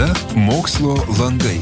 Laida Mokslo langai.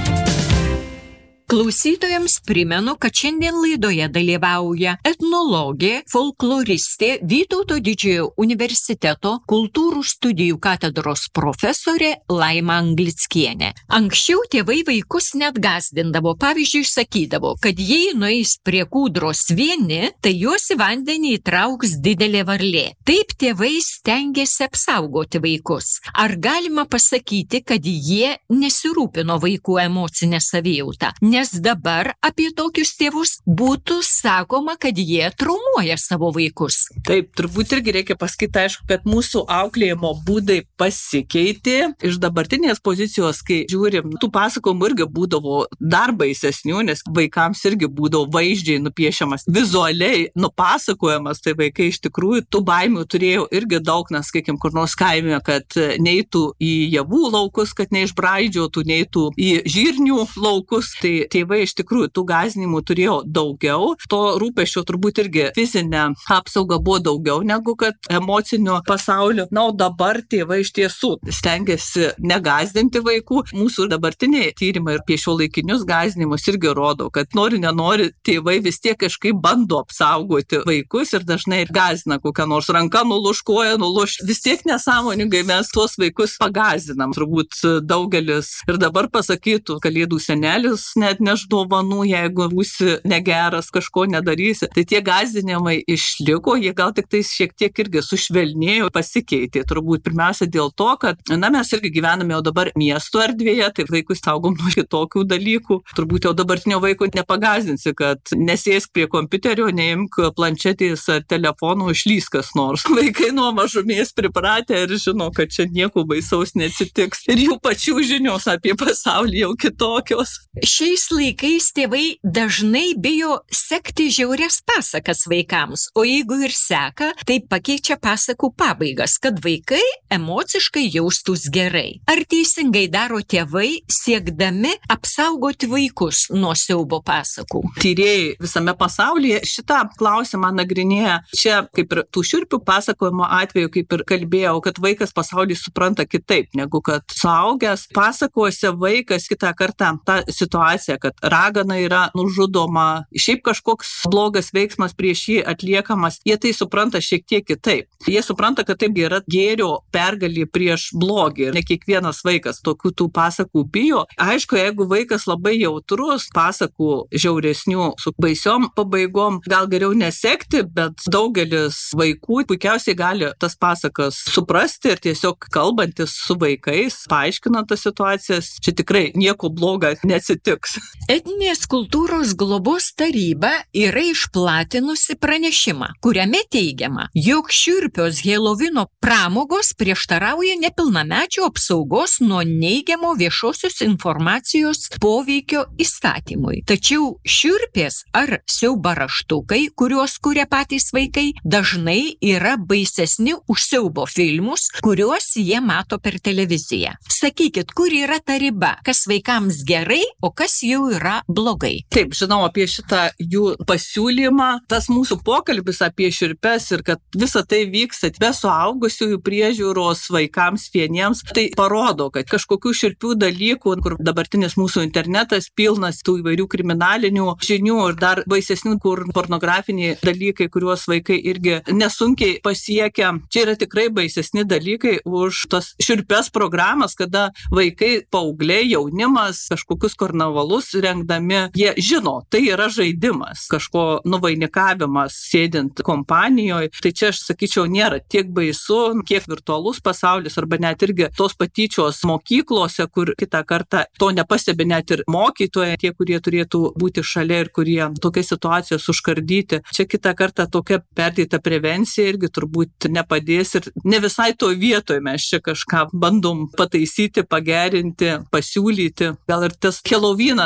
Klausytojams primenu, kad šiandien laidoje dalyvauja etnologė, folkloristė, Vytauto Didžiojo universiteto kultūrų studijų katedros profesorė Laima Anglickienė. Anksčiau tėvai vaikus net gąsdindavo, pavyzdžiui, sakydavo, kad jei nueis prie kūdros vieni, tai juos į vandenį įtrauks didelė varlė. Taip tėvai stengiasi apsaugoti vaikus. Ar galima pasakyti, kad jie nesirūpino vaikų emocinę savijautą? Nes dabar apie tokius tėvus būtų sakoma, kad jie traumuoja savo vaikus. Taip, turbūt irgi reikia pasakyti, aišku, kad mūsų auklėjimo būdai pasikeitė. Iš dabartinės pozicijos, kai žiūrim, tų pasakojimų irgi būdavo dar baisesnių, nes vaikams irgi būdavo vaizdžiai nupiešiamas, vizualiai nupasakojamas, tai vaikai iš tikrųjų tų baimių turėjo irgi daug, nes, sakykim, kur nors kaime, kad neitų į javų laukus, kad neišbraidžiotų, neitų į žirnių laukus, tai tėvai iš tikrųjų tų gąsdinimų turėjo daugiau, to rūpesčio turbūt irgi fizinė apsauga buvo daugiau negu kad emocinio pasaulio. Na, o dabar tėvai iš tiesų stengiasi negąsdinti vaikų. Mūsų dabartiniai tyrimai ir apie šiuolaikinius gąsdinimus irgi rodo, kad nenori, tėvai vis tiek kažkaip bando apsaugoti vaikus ir dažnai gąsdina kokią nors ranką nuluš, koją nuluš. Vis tiek nesąmoningai mes tuos vaikus pagąsdinam. Turbūt daugelis ir dabar pasakytų, kalėdų senelis net neš dovanų, jeigu būsi negeras, kažko nedarysi. Tai tie gąsdinimai išliko, jie gal tik tais šiek tiek irgi sušvelnėjo, pasikeitė. Turbūt pirmiausia dėl to, kad mes irgi gyvename jau dabar miesto erdvėje, tai vaikus saugom nuo kitokių dalykų. Turbūt jau dabartinio vaiko nepagąsdinsi, kad nesėsk prie kompiuterio, neimk planšetės ar telefonų, išlys kas nors. Vaikai nuo mažumės pripratę ir žino, kad čia nieko baisaus neatsitiks. Ir jų pačių žinios apie pasaulį jau kitokios. Šiais laikais tėvai dažnai bijo sekti žiaurias pasakas vaikams, o jeigu ir seka, tai pakeičia pasakų pabaigas, kad vaikai emociškai jaustųs gerai. Ar teisingai daro tėvai, siekdami apsaugoti vaikus nuo siaubo pasakų? Tyrėjai visame pasaulyje šitą klausimą nagrinėja. Čia kaip ir tų šiurpių pasakojimo atveju, kaip ir kalbėjau, kad vaikas pasaulį supranta kitaip, negu kad suaugęs. Pasakose vaikas kitą kartą tą situaciją, kad ragana yra nužudoma, šiaip kažkoks blogas veiksmas prieš jį atliekamas, jie tai supranta šiek tiek kitaip. Jie supranta, kad taip yra gėrio pergalė prieš blogį. Ne kiekvienas vaikas tokių tų pasakų bijo. Aišku, jeigu vaikas labai jautrus, pasakų žiauresnių su baisiom pabaigom, gal geriau nesekti, bet daugelis vaikų puikiausiai gali tas pasakas suprasti ir tiesiog kalbantis su vaikais, paaiškinant tas situacijas, čia tikrai nieko bloga neatsitiks. Etninės kultūros globos taryba yra išplatinusi pranešimą, kuriame teigiama, jog šiurpios Helovino pramogos prieštarauja nepilnamečių apsaugos nuo neigiamo viešosios informacijos poveikio įstatymui. Tačiau šiurpės ar siaubo raštukai, kuriuos kuria patys vaikai, dažnai yra baisesni už siaubo filmus, kuriuos jie mato per televiziją. Sakykit, kur yra ta riba, kas vaikams gerai, o kas jau yra blogai? Taip, žinau apie šitą jų pasiūlymą. Tas mūsų pokalbis apie šiurpes ir kad visa tai vyksta be suaugusiųjų priežiūros vaikams vieniems, tai parodo, kad kažkokių šiurpių dalykų, kur dabartinis mūsų internetas pilnas tų įvairių kriminalinių žinių ir dar baisesnių, kur pornografiniai dalykai, kuriuos vaikai irgi nesunkiai pasiekia. Čia yra tikrai baisesni dalykai už tas šiurpes programas, kada vaikai, paaugliai, jaunimas, kažkokius karnavalus rengdami, jie žino, tai yra žaidimas, kažko nuvainikavimas sėdint kompanijoje. Tai čia aš sakyčiau, nėra tiek baisu, kiek virtualus pasaulis arba net irgi tos patyčios mokyklose, kur kitą kartą to nepastebi net ir mokytojai, tie, kurie turėtų būti šalia ir kurie tokias situacijas užkardyti. Čia kitą kartą tokia perdėta prevencija irgi turbūt nepadės ir ne visai to vietoje mes čia kažką bandom pataisyti, pagerinti, pasiūlyti. Gal ir tas Helovynas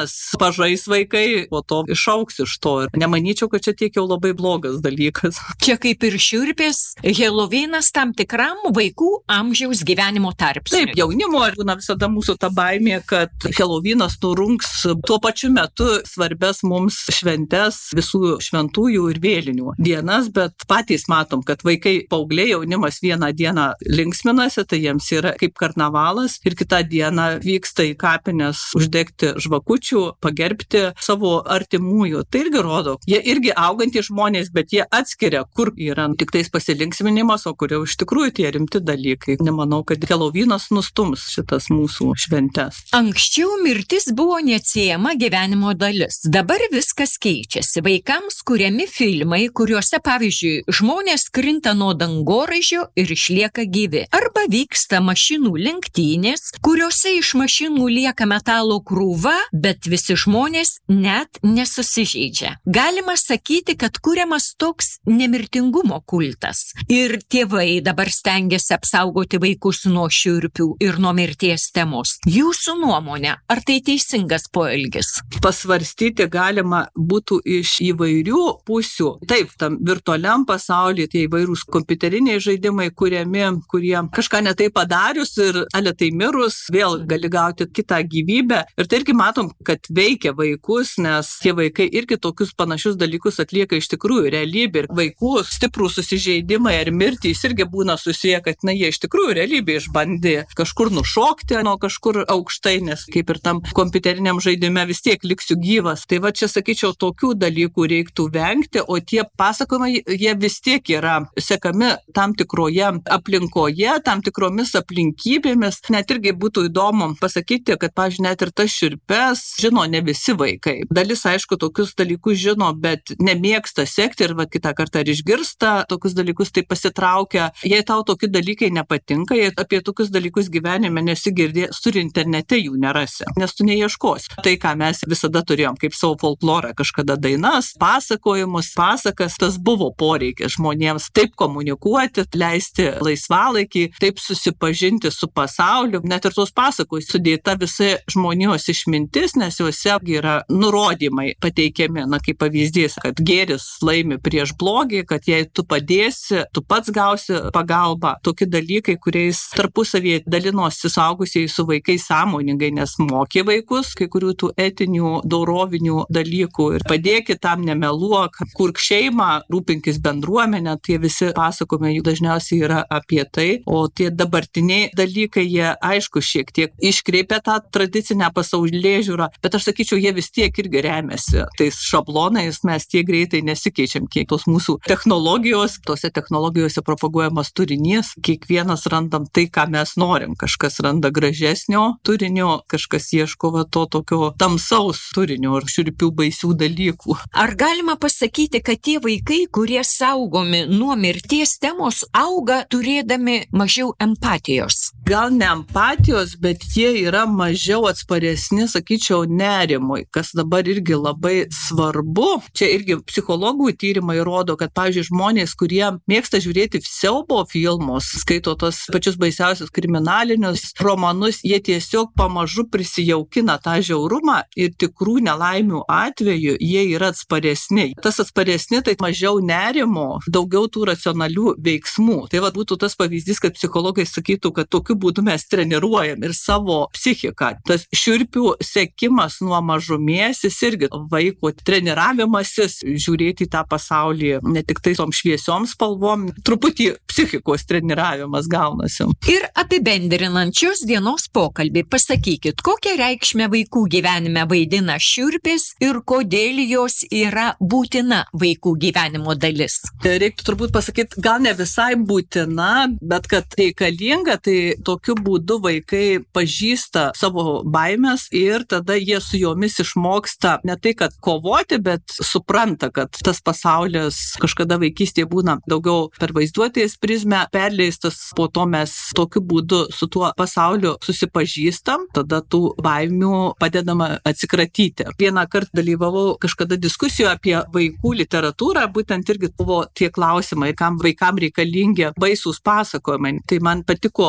nes pažais vaikai, po to išaugs iš to. Ir nemanyčiau, kad čia tiek jau labai blogas dalykas. Čia kaip ir šiurpės, Helovynas tam tikram vaikų amžiaus gyvenimo tarpsniui. Taip, jaunimo būna visada mūsų ta baimė, kad Helovynas nurungs tuo pačiu metu svarbes mums šventes, visų šventųjų ir vėlinių dienas, bet patys matom, kad vaikai, paaugliai, jaunimas vieną dieną linksminasi, tai jiems yra kaip karnavalas ir kitą dieną vyksta į kapines uždegti žvakučių, pagerbti savo artimųjų. Tai irgi rodo, jie irgi augantys žmonės, bet jie atskiria, kur yra tik tais pasilinksminimas, o kur jau iš tikrųjų tie rimti dalykai. Nemanau, kad Helovynas nustums šitas mūsų šventes. Anksčiau mirtis buvo neatsiejama gyvenimo dalis. Dabar viskas keičiasi. Vaikams kuriami filmai, kuriuose, pavyzdžiui, žmonės krinta nuo dangoraižio ir išlieka gyvi. Arba vyksta mašinų lenktynės, kuriuose iš mašinų lieka metalo krūva, bet visi žmonės net nesusižeidžia. Galima sakyti, kad kuriamas toks nemirtingumo kultas. Ir tėvai dabar stengiasi apsaugoti vaikus nuo šiurpių ir nuo mirties temos. Jūsų nuomonė, ar tai teisingas poelgis? Pasvarstyti galima būtų iš įvairių pusių. Taip, tam virtualiam pasaulyje tie įvairūs kompiuteriniai žaidimai kuriami, kurie kažką netai padarius ir aletai mirus, vėl gali gauti kitą gyvybę. Ir tai irgi matom, kad veikia vaikus, nes tie vaikai irgi tokius panašius dalykus atlieka iš tikrųjų realybė. Ir vaikų stiprų susižeidimai ar mirtys irgi būna susiję, kad jie iš tikrųjų realybė išbandė kažkur nušokti nuo kažkur aukštai, nes kaip ir tam kompiuteriniam žaidime vis tiek liksiu gyvas. Tai va čia, sakyčiau, tokių dalykų reiktų vengti, o tie pasakojimai, jie vis tiek yra sekami tam tikroje aplinkoje, tam tikromis aplinkybėmis. Net irgi būtų įdomu pasakyti, kad, pavyzdžiui, net ir tas šiurpes žino ne visi vaikai. Dalis, aišku, tokius dalykus žino, bet nemėgsta sekti ir va kitą kartą ir išgirsta tokius dalykus, tai pasitraukia. Jei tau tokie dalykai nepatinka, jei apie tokius dalykus gyvenime nesigirdės, turi internete jų nerasi, nes tu neieškosi. Tai, ką mes visada turėjom kaip savo folklorą, kažkada dainas, pasakojimus, pasakas, tas buvo poreikis žmonėms taip komunikuoti, leisti laisvalaikį, taip susipažinti su pasauliu. Net ir tos pasakos sudėta visa žmonijos išmintis, nes juose yra nurodymai pateikiami, kaip pavyzdys, kad gėris laimi prieš blogį, kad jei tu padėsi, tu pats gausi pagalbą. Tokie dalykai, kuriais tarpusavėje dalinosi suaugusieji su vaikais sąmoningai, nes mokė vaikus kai kurių tų etinių, dorovinių dalykų ir padėkit tam, nemeluok, kurk šeimą, rūpinkis bendruomenę, tie visi pasakojimai jų dažniausiai yra apie tai, o tie dabartiniai dalykai, jie aišku šiek tiek iškreipia tą tradicinę pasaulėžiūrą, bet aš sakyčiau, jie vis tiek irgi remiasi tais šablonais, mes tiek greitai nesikeičiam, kiek tos mūsų technologijos, tose technologijose propaguojamas turinys, kiekvienas randam tai, ką mes norim, kažkas randa gražesnio turinio, kažkas ieško to tokio tamsaus turinio ir šiurpių baisių dalykų. Ar galima pasakyti, kad tie vaikai, kurie saugomi nuo mirties temos, auga turėdami mažiau empatijos? Gal ne empatijos, bet jie yra mažiau atsparesni, sakyčiau, nerimui, kas dabar irgi labai svarbu. Čia irgi psichologų tyrimai rodo, kad, pavyzdžiui, žmonės, kurie mėgsta žiūrėti siaubo filmus, skaito tos pačius baisiausius kriminalinius romanus, jie tiesiog pamažu prisijaukina tą žiaurumą ir tikrų nelaimių atveju jie yra atsparesni. Tas atsparesni, tai mažiau nerimo, daugiau tų racionalių veiksmų. Tai va būtų tas pavyzdys, kad psichologai sakytų, kad tokiu būdu mes treniruojam ir savo psichiką. Tas šiurpių sekimas nuo mažumės, jis irgi vaiko treniravimasis, žiūrėti į tą pasaulį ne tik tai tom šviesiom spalvom, truputį psichikos treniravimas gaunasi. Ir apibendrinančios dienos pokalbį pasakykit, kokią reikšmę vaikų gyvenime vaidina šiurpės ir kodėl jos yra būtina vaikų gyvenimo dalis. Reiktų turbūt pasakyti, gal ne visai būtina, bet kad reikalinga, tai tokiu būdu vaikai pažįsta savo baimės ir tada jie su jomis išmoksta ne tai, kad kovoti, bet supranta, kad tas pasaulis kažkada vaikystėje būna daugiau per vaizduotės prizmę perleistas, po to mes tokiu būdu su tuo pasauliu susipažįstam, tada tų baimių padedama atsikratyti. Vieną kartą dalyvavau kažkada diskusijoje apie vaikų literatūrą, būtent irgi buvo tie klausimai, kam vaikam reikalingi baisūs pasakojimai. Tai man patiko vieno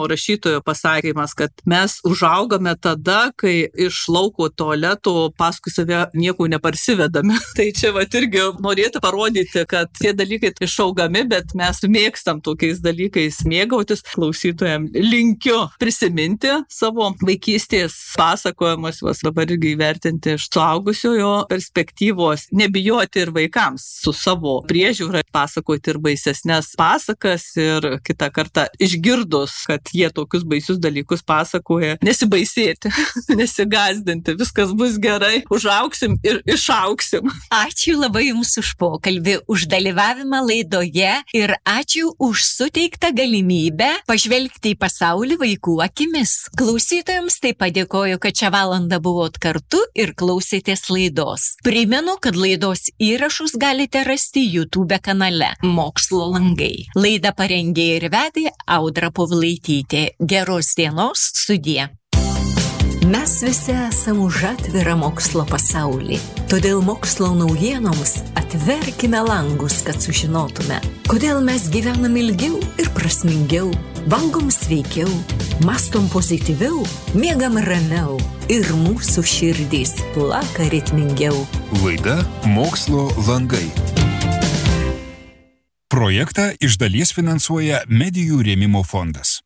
vieno rašytojo pasakymas, kad mes užaugame tada, kai iš lauko tualeto paskui save nieko neparsivedame. Tai čia irgi norėtų parodyti, kad tie dalykai išaugami, bet mes mėgstam tokiais dalykais mėgautis. Klausytojams linkiu prisiminti savo vaikystės pasakojimus, juos dabar irgi įvertinti iš suaugusiojo perspektyvos, nebijoti ir vaikams su savo priežiūra pasakoti ir baisesnes pasakas ir kitą kartą išgirdus, kad jie tokius baisius dalykus pasakoja, nesibaisėti, nesigazdinti, viskas bus gerai, užaugsim ir išaugsim. Ačiū labai Jums už pokalbį, už dalyvavimą laidoje ir ačiū už suteiktą galimybę pažvelgti į pasaulį vaikų akimis. Klausytojams taip padėkoju, kad šią valandą buvot kartu ir klausėtės laidos. Primenu, kad laidos įrašus galite rasti YouTube kanale Mokslo langai. Laidą parengė ir vedė Audra Povilaitytė. Geros dienos, sudie. Mes visi esame už atvirą mokslo pasaulį. Todėl mokslo naujienoms atverkime langus, kad sužinotume, kodėl mes gyvenam ilgiau ir prasmingiau, valgom sveikiau, mąstom pozityviau, miegam ramiau ir mūsų širdys plaka ritmingiau. Laida Mokslo langai. Projektą iš dalies finansuoja Medijų rėmimo fondas.